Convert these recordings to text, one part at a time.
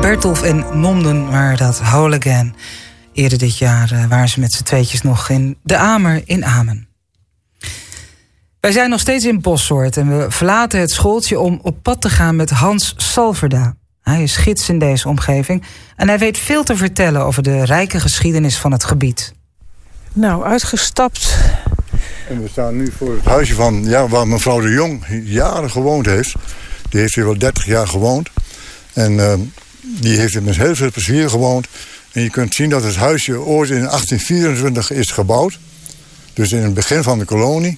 Bertolf en Nomden waren dat, Whole Again. Eerder dit jaar waren ze met z'n tweetjes nog in de Amer in Amen. Wij zijn nog steeds in Bosschoort en we verlaten het schooltje om op pad te gaan met Hans Salverda. Hij is gids in deze omgeving en hij weet veel te vertellen over de rijke geschiedenis van het gebied. Nou, uitgestapt. En we staan nu voor het huisje van waar mevrouw de Jong jaren gewoond heeft. Die heeft hier wel 30 jaar gewoond. En die heeft er met heel veel plezier gewoond. En je kunt zien dat het huisje ooit in 1824 is gebouwd. Dus in het begin van de kolonie.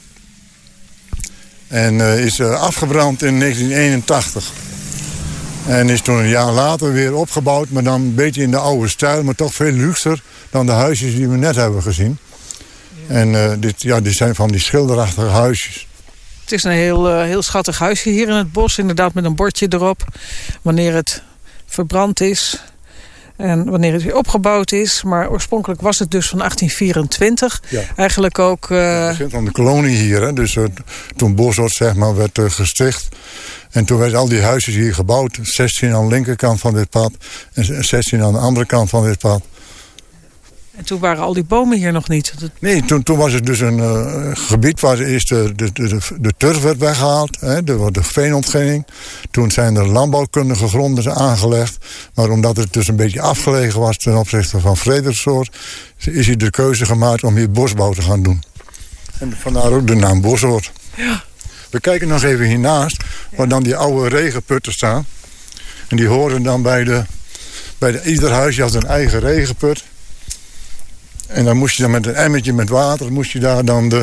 En is afgebrand in 1981. En is toen een jaar later weer opgebouwd. Maar dan een beetje in de oude stijl. Maar toch veel luxer dan de huisjes die we net hebben gezien. Ja. En dit zijn van die schilderachtige huisjes. Het is een heel schattig huisje hier in het bos. Inderdaad met een bordje erop. Wanneer het verbrand is. En wanneer het weer opgebouwd is. Maar oorspronkelijk was het dus van 1824. Ja. Eigenlijk ook... Het begin van de kolonie hier. Hè? Dus toen Bosschoort werd gesticht. En toen werden al die huisjes hier gebouwd. 16 aan de linkerkant van dit pad. En 16 aan de andere kant van dit pad. En toen waren al die bomen hier nog niet? Nee, toen was het dus een gebied waar eerst de turf werd weggehaald. Hè, de veenontginning. Toen zijn er landbouwkundige gronden aangelegd. Maar omdat het dus een beetje afgelegen was ten opzichte van Frederiksoord, is hier de keuze gemaakt om hier bosbouw te gaan doen. En vandaar ook de naam Bosschoort. Ja. We kijken nog even hiernaast, waar dan die oude regenputten staan. En die horen dan ieder huisje had een eigen regenput. En dan moest je dan met een emmertje met water, moest je daar dan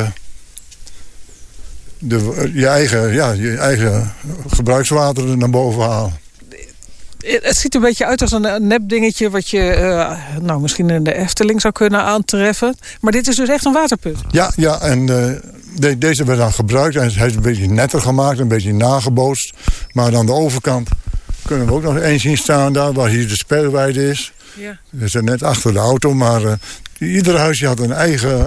je eigen gebruikswater naar boven halen. Het ziet er een beetje uit als een nepdingetje wat je misschien in de Efteling zou kunnen aantreffen. Maar dit is dus echt een waterput. Ja, en deze werd dan gebruikt en hij is een beetje netter gemaakt, een beetje nagebootst. Maar aan de overkant kunnen we ook nog eens zien staan daar, waar hier de speelweide is. Ja. Dat is net achter de auto, maar ieder huisje had een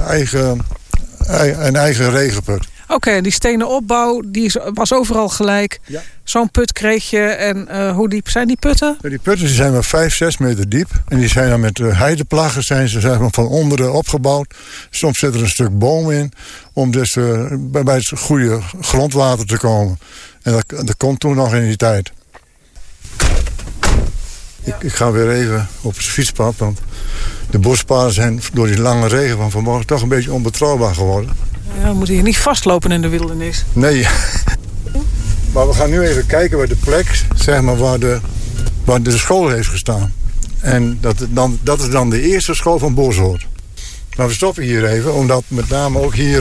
eigen regenput. Oké, die stenen opbouw die was overal gelijk. Ja. Zo'n put kreeg je. En hoe diep zijn die putten? Ja, die putten zijn wel 5-6 meter diep. En die zijn dan met heideplaggen zijn ze van onderen opgebouwd. Soms zit er een stuk boom in. Om dus bij het goede grondwater te komen. En dat komt toen nog in die tijd. Ja. Ik ga weer even op het fietspad. Want de bospaden zijn door die lange regen van vanmorgen toch een beetje onbetrouwbaar geworden. Ja, we moeten hier niet vastlopen in de wildernis. Nee. Maar we gaan nu even kijken bij de plek, waar de school heeft gestaan. En dat is dan de eerste school van Bosschoort. Maar we stoppen hier even, omdat met name ook hier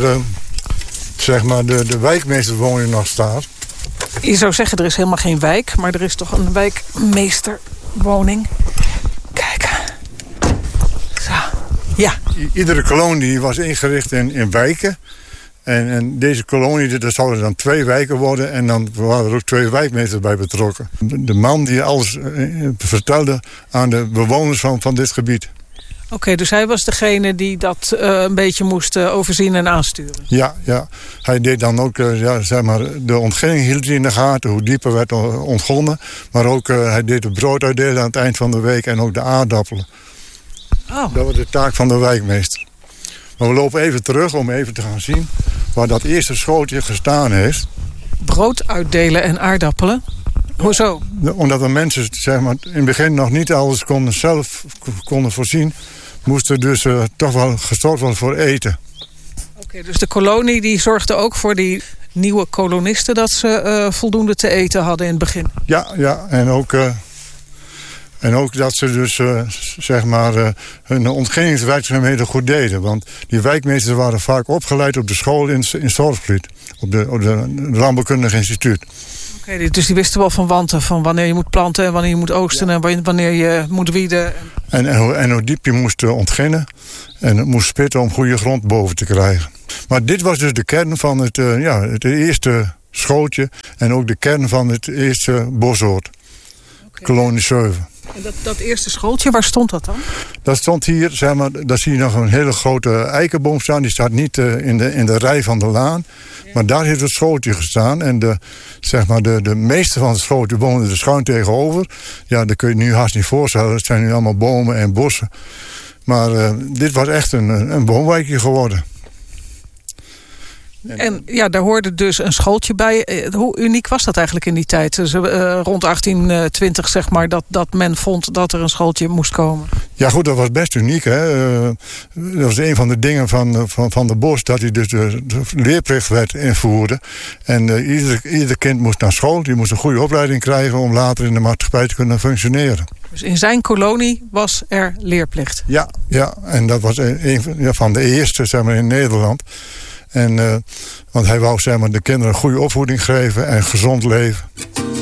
de wijkmeesterwoning nog staat. Je zou zeggen, er is helemaal geen wijk, maar er is toch een wijkmeesterwoning. Kijk. Zo. Ja. Iedere kolonie was ingericht in wijken. En deze kolonie, er zouden dan 2 wijken worden. En dan waren er ook 2 wijkmeesters bij betrokken. De man die alles vertelde aan de bewoners van dit gebied. Oké, dus hij was degene die dat een beetje moest overzien en aansturen? Ja. Hij deed dan ook, de ontginning hield hij in de gaten. Hoe dieper werd ontgonnen. Maar ook, hij deed het brood uitdelen aan het eind van de week. En ook de aardappelen. Oh. Dat was de taak van de wijkmeester. Maar we lopen even terug om even te gaan zien waar dat eerste schooltje gestaan heeft. Brood uitdelen en aardappelen? Hoezo? Omdat de mensen in het begin nog niet alles zelf konden voorzien, moest er dus toch wel gezorgd worden voor eten. Oké, dus de kolonie die zorgde ook voor die nieuwe kolonisten dat ze voldoende te eten hadden in het begin? Ja, en ook dat ze dus hun ontginningswerkzaamheden goed deden. Want die wijkmeesters waren vaak opgeleid op de school in Zorgvliet. Op de Landbouwkundig Instituut. Oké, dus die wisten wel van wanten. Van wanneer je moet planten en wanneer je moet oogsten. Ja. En wanneer je moet wieden. En hoe diep je moest ontginnen. En het moest spitten om goede grond boven te krijgen. Maar dit was dus de kern van het eerste schooltje. En ook de kern van het eerste Bosschoort. Okay. Kolonie 7. En dat eerste schooltje, waar stond dat dan? Dat stond hier, zeg maar, daar zie je nog een hele grote eikenboom staan. Die staat niet in de rij van de laan. Ja. Maar daar heeft het schooltje gestaan. En de meeste van het schooltje woonden er schuin tegenover. Ja, dat kun je nu haast niet voorstellen. Het zijn nu allemaal bomen en bossen. Maar dit was echt een woonwijkje geworden. En ja, daar hoorde dus een schooltje bij. Hoe uniek was dat eigenlijk in die tijd? Dus, rond 1820 zeg maar, dat men vond dat er een schooltje moest komen. Ja goed, dat was best uniek. Hè? Dat was een van de dingen van de Bos, dat hij dus de leerplichtwet invoerde. En ieder kind moest naar school. Die moest een goede opleiding krijgen om later in de maatschappij te kunnen functioneren. Dus in zijn kolonie was er leerplicht? Ja, en dat was een van de eerste, zeg maar, in Nederland. En, want hij wou, zeg maar, de kinderen een goede opvoeding geven en gezond leven.